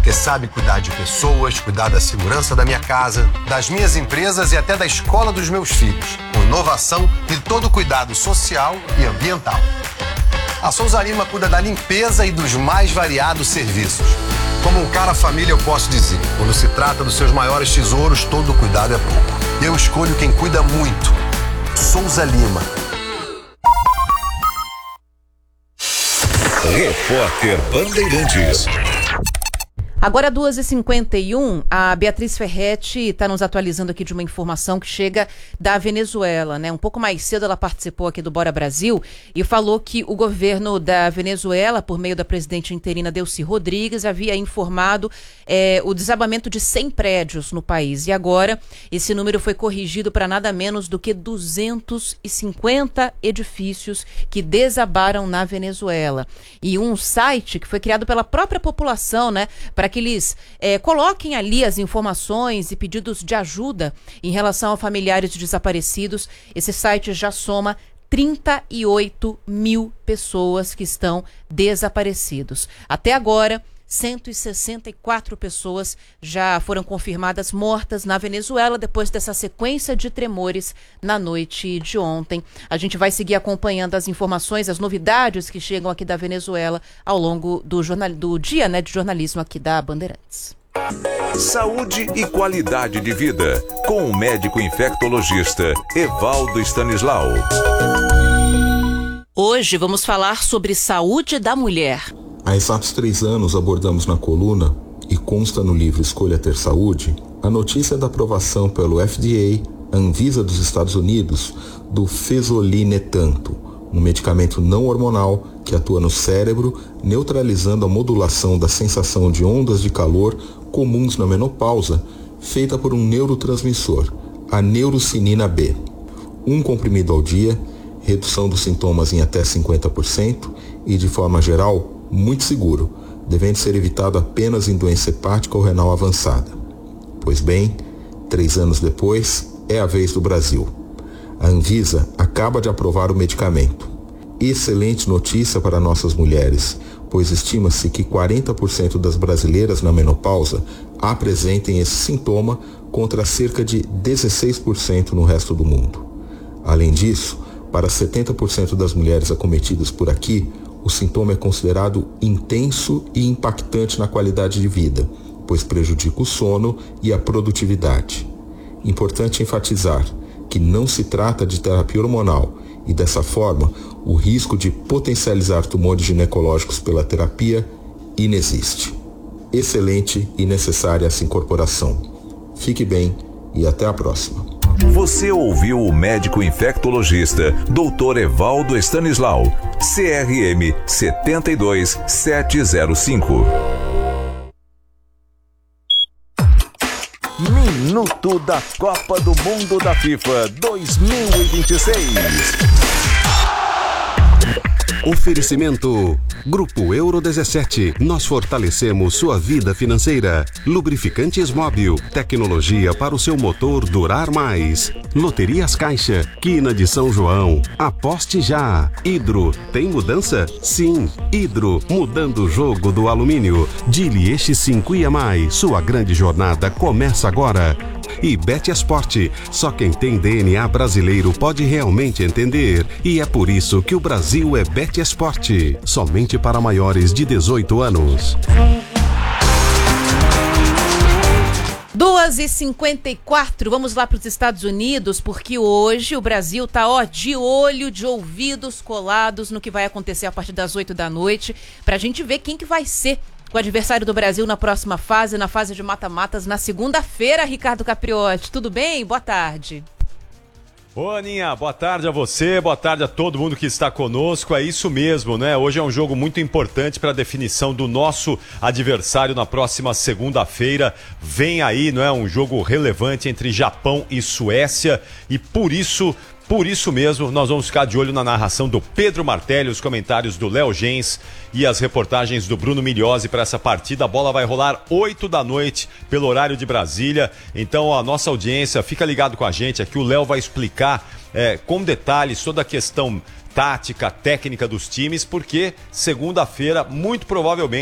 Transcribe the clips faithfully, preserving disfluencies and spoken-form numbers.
porque sabe cuidar de pessoas, cuidar da segurança da minha casa, das minhas empresas e até da escola dos meus filhos, com inovação e todo o cuidado social e ambiental. A Souza Lima cuida da limpeza e dos mais variados serviços. Como um cara família, eu posso dizer, quando se trata dos seus maiores tesouros, todo cuidado é pouco. Eu escolho quem cuida muito. Souza Lima. Repórter Bandeirantes. Agora, duas e cinquenta e um, a Beatriz Ferretti está nos atualizando aqui de uma informação que chega da Venezuela, né? Um pouco mais cedo ela participou aqui do Bora Brasil e falou que o governo da Venezuela, por meio da presidente interina Delcy Rodrigues, havia informado é, o desabamento de cem prédios no país. E agora, esse número foi corrigido para nada menos do que duzentos e cinquenta edifícios que desabaram na Venezuela. E um site que foi criado pela própria população, né? Para que eles é, coloquem ali as informações e pedidos de ajuda em relação a familiares de desaparecidos. Esse site já soma trinta e oito mil pessoas que estão desaparecidos. Até agora, cento e sessenta e quatro pessoas já foram confirmadas mortas na Venezuela depois dessa sequência de tremores na noite de ontem. A gente vai seguir acompanhando as informações, as novidades que chegam aqui da Venezuela ao longo do, jornal, do dia né, de jornalismo aqui da Bandeirantes. Saúde e qualidade de vida, com o médico infectologista Evaldo Stanislau. Hoje vamos falar sobre saúde da mulher. Há exatos três anos abordamos na coluna, e consta no livro Escolha Ter Saúde, a notícia da aprovação pelo F D A, Anvisa dos Estados Unidos, do fezolinetanto, um medicamento não hormonal que atua no cérebro, neutralizando a modulação da sensação de ondas de calor comuns na menopausa, feita por um neurotransmissor, a neurocinina B. Um comprimido ao dia, redução dos sintomas em até cinquenta por cento e, de forma geral, muito seguro, devendo ser evitado apenas em doença hepática ou renal avançada. Pois bem, três anos depois, é a vez do Brasil. A Anvisa acaba de aprovar o medicamento. Excelente notícia para nossas mulheres, pois estima-se que quarenta por cento das brasileiras na menopausa apresentem esse sintoma contra cerca de dezesseis por cento no resto do mundo. Além disso, para setenta por cento das mulheres acometidas por aqui, o sintoma é considerado intenso e impactante na qualidade de vida, pois prejudica o sono e a produtividade. Importante enfatizar que não se trata de terapia hormonal e, dessa forma, o risco de potencializar tumores ginecológicos pela terapia inexiste. Excelente e necessária essa incorporação. Fique bem e até a próxima. Você ouviu o médico infectologista doutor Evaldo Stanislau, C R M sete dois sete zero cinco. Minuto da Copa do Mundo da FIFA dois mil e vinte e seis. Oferecimento Grupo Euro dezessete. Nós fortalecemos sua vida financeira. Lubrificantes Móbil. Tecnologia para o seu motor durar mais. Loterias Caixa. Quina de São João. Aposte já. Hidro. Tem mudança? Sim. Hidro. Mudando o jogo do alumínio. Dilieste cinco I A mais. Sua grande jornada começa agora. E Betesport. Só quem tem D N A brasileiro pode realmente entender. E é por isso que o Brasil é Betesport. Somente para maiores de dezoito anos. duas e cinquenta e quatro, vamos lá para os Estados Unidos, porque hoje o Brasil tá ó, de olho, de ouvidos colados no que vai acontecer a partir das oito da noite, para a gente ver quem que vai ser o adversário do Brasil na próxima fase, na fase de mata-matas, na segunda-feira. Ricardo Capriotti, tudo bem? Boa tarde. Ô Aninha, boa tarde a você, boa tarde a todo mundo que está conosco, é isso mesmo, né? Hoje é um jogo muito importante para a definição do nosso adversário na próxima segunda-feira. Vem aí, não é? Um jogo relevante entre Japão e Suécia e por isso... Por isso mesmo, nós vamos ficar de olho na narração do Pedro Martelli, os comentários do Léo Gens e as reportagens do Bruno Migliozzi para essa partida. A bola vai rolar oito da noite pelo horário de Brasília. Então a nossa audiência, fica ligado com a gente aqui. O Léo vai explicar é, com detalhes toda a questão tática, técnica dos times, porque segunda-feira, muito provavelmente,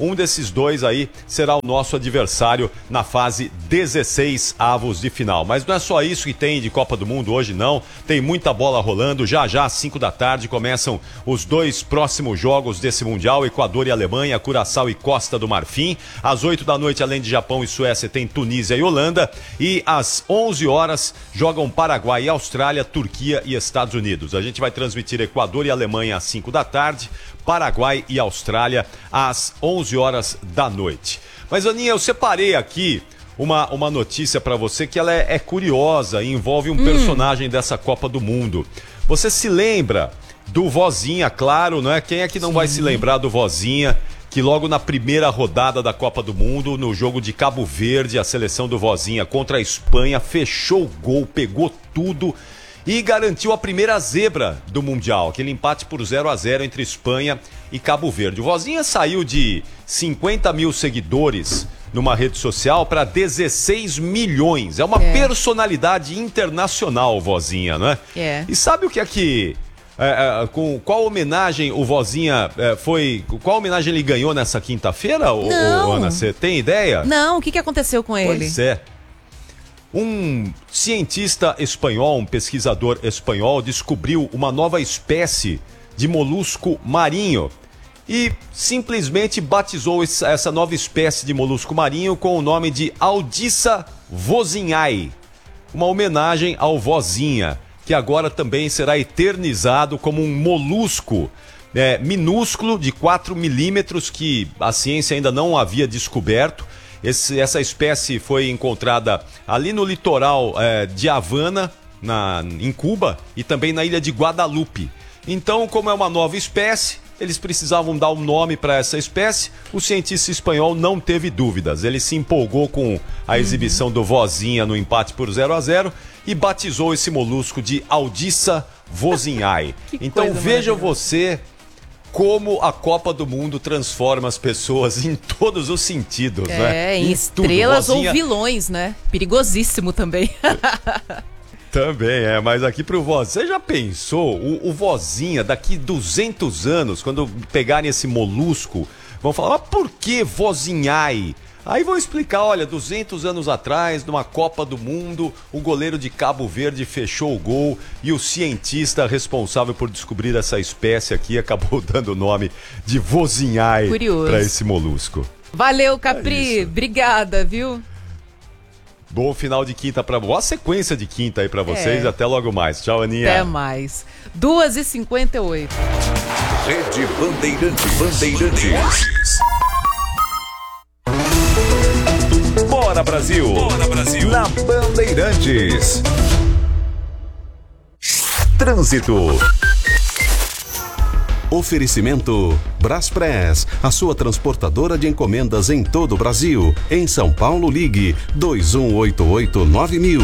um desses dois aí será o nosso adversário na fase dezesseis avos de final. Mas não é só isso que tem de Copa do Mundo hoje, não. Tem muita bola rolando. Já já, às cinco da tarde, começam os dois próximos jogos desse Mundial, Equador e Alemanha, Curaçao e Costa do Marfim. Às oito da noite, além de Japão e Suécia, tem Tunísia e Holanda. E às onze horas, jogam Paraguai e Austrália, Turquia e Estados Unidos. A gente vai transmitir Equador e Alemanha às cinco da tarde, Paraguai e Austrália às onze horas da noite. Mas, Aninha, eu separei aqui uma, uma notícia para você que ela é, é curiosa e envolve um hum. personagem dessa Copa do Mundo. Você se lembra do Vozinha, claro, não é? Quem é que não Sim. vai se lembrar do Vozinha, que logo na primeira rodada da Copa do Mundo, no jogo de Cabo Verde, a seleção do Vozinha contra a Espanha fechou o gol, pegou tudo e garantiu a primeira zebra do Mundial, aquele empate por zero a zero entre Espanha e Cabo Verde. O Vozinha saiu de cinquenta mil seguidores numa rede social para dezesseis milhões. É uma é. personalidade internacional, o Vozinha, né? É. E sabe o que é que... É, é, com qual homenagem o Vozinha é, foi... Qual homenagem ele ganhou nessa quinta-feira, ô, ô, Ana? Você tem ideia? Não, o que, que aconteceu com ele? Pois é. Um cientista espanhol, um pesquisador espanhol, descobriu uma nova espécie de molusco marinho e simplesmente batizou essa nova espécie de molusco marinho com o nome de Audissa vozinhae, uma homenagem ao Vozinha, que agora também será eternizado como um molusco é, minúsculo de quatro milímetros que a ciência ainda não havia descoberto. Esse, essa espécie foi encontrada ali no litoral é, de Havana, na, em Cuba, e também na ilha de Guadalupe. Então, como é uma nova espécie, eles precisavam dar um nome para essa espécie. O cientista espanhol não teve dúvidas. Ele se empolgou com a exibição do Vozinha no empate por zero a zero e batizou esse molusco de Audissa vozinhae. Então, veja você como a Copa do Mundo transforma as pessoas em todos os sentidos, é, né? É, em estrelas Vozinha... ou vilões, né? Perigosíssimo também. Também é, mas aqui pro Vozinha, você já pensou, o, o Vozinha daqui duzentos anos, quando pegarem esse molusco, vão falar, mas por que vozinhae? Aí vão explicar, olha, duzentos anos atrás, numa Copa do Mundo, o goleiro de Cabo Verde fechou o gol e o cientista responsável por descobrir essa espécie aqui acabou dando o nome de vozinhae para esse molusco. Valeu, Capri, é obrigada, viu? Bom final de quinta para boa sequência de quinta aí para vocês. É. Até logo mais. Tchau, Aninha. Até mais. duas e cinquenta e oito. Rede Bandeirantes. Bandeirantes. Bora, Brasil! Bora, Brasil! Na Bandeirantes. Trânsito. Oferecimento Braspress, a sua transportadora de encomendas em todo o Brasil. Em São Paulo, ligue dois um oito oito nove mil.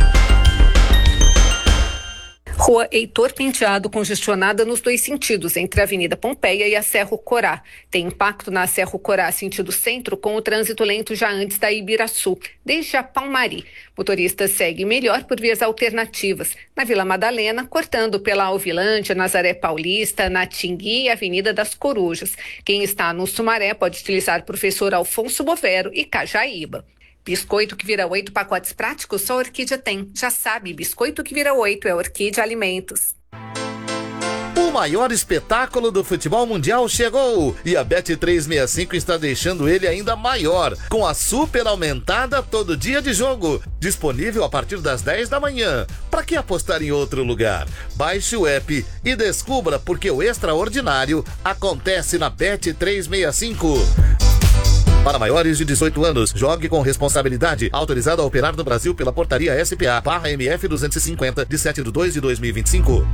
Rua Heitor Penteado congestionada nos dois sentidos, entre a Avenida Pompeia e a Cerro Corá. Tem impacto na Cerro Corá sentido centro, com o trânsito lento já antes da Ibiraçu, desde a Palmari. Motorista segue melhor por vias alternativas. Na Vila Madalena, cortando pela Alvilândia, Nazaré Paulista, na Tingui e Avenida das Corujas. Quem está no Sumaré pode utilizar Professor Alfonso Bovero e Cajaíba. Biscoito que vira oito, pacotes práticos, só a Orquídea tem. Já sabe, biscoito que vira oito é Orquídea Alimentos. O maior espetáculo do futebol mundial chegou e a Bet trezentos e sessenta e cinco está deixando ele ainda maior, com a super aumentada todo dia de jogo, disponível a partir das dez da manhã. Para que apostar em outro lugar? Baixe o app e descubra porque o extraordinário acontece na Bet trezentos e sessenta e cinco. Para maiores de dezoito anos, jogue com responsabilidade. Autorizado a operar no Brasil pela portaria S P A barra M F duzentos e cinquenta, de sete de dois de dois mil e vinte e cinco.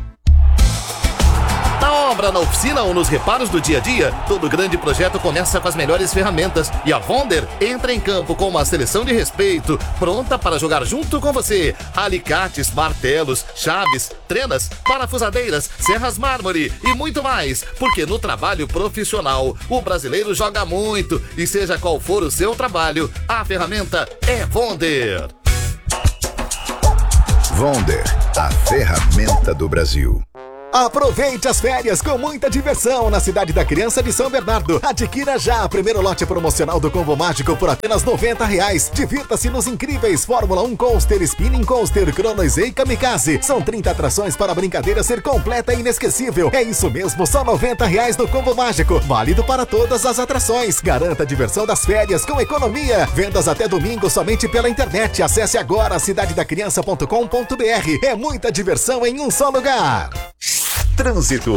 Na obra, na oficina ou nos reparos do dia a dia, todo grande projeto começa com as melhores ferramentas. E a Vonder entra em campo com uma seleção de respeito, pronta para jogar junto com você. Alicates, martelos, chaves, trenas, parafusadeiras, serras mármore e muito mais. Porque no trabalho profissional, o brasileiro joga muito. E seja qual for o seu trabalho, a ferramenta é Vonder. Vonder, a ferramenta do Brasil. Aproveite as férias com muita diversão na Cidade da Criança de São Bernardo. Adquira já o primeiro lote promocional do Combo Mágico por apenas noventa reais. Divirta-se nos incríveis Fórmula um Coaster, Spinning Coaster, Chronoise e Kamikaze. São trinta atrações para a brincadeira ser completa e inesquecível. É isso mesmo, só noventa reais no Combo Mágico. Válido para todas as atrações. Garanta a diversão das férias com economia. Vendas até domingo somente pela internet. Acesse agora cidade da criança ponto com ponto br. É muita diversão em um só lugar. Trânsito.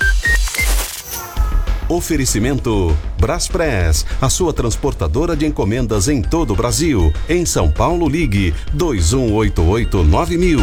Oferecimento Braspress, a sua transportadora de encomendas em todo o Brasil. Em São Paulo, ligue dois um oito oito nove mil.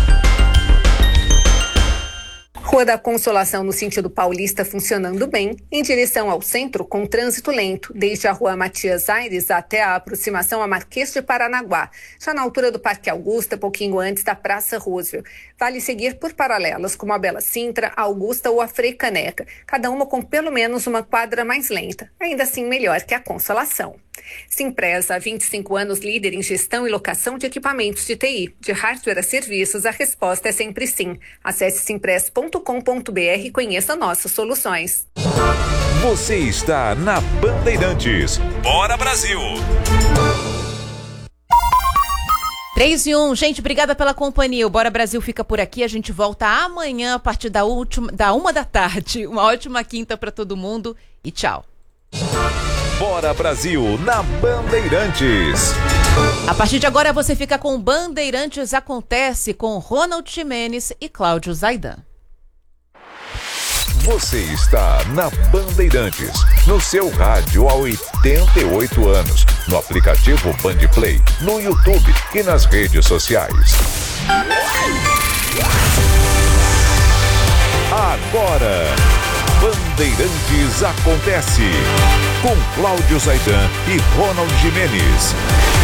Rua da Consolação no sentido paulista funcionando bem, em direção ao centro com trânsito lento, desde a Rua Matias Aires até a aproximação a Marquês de Paranaguá, já na altura do Parque Augusta, pouquinho antes da Praça Roosevelt. Vale seguir por paralelas como a Bela Sintra, a Augusta ou a Frei Caneca, cada uma com pelo menos uma quadra mais lenta, ainda assim melhor que a Consolação. Simpresa, há vinte e cinco anos líder em gestão e locação de equipamentos de T I. De hardware a serviços, a resposta é sempre sim. Acesse simpress ponto com ponto br e conheça nossas soluções. Você está na Bandeirantes. Bora Brasil! três e um, gente, obrigada pela companhia. O Bora Brasil fica por aqui. A gente volta amanhã a partir da, última, da uma da tarde. Uma ótima quinta para todo mundo e tchau. Bora Brasil na Bandeirantes. A partir de agora você fica com Bandeirantes Acontece com Ronald Ximenes e Cláudio Zaidan. Você está na Bandeirantes, no seu rádio há oitenta e oito anos, no aplicativo Bandplay, no YouTube e nas redes sociais. Agora, Bandeirantes Acontece, com Cláudio Zaidan e Ronald Ximenes.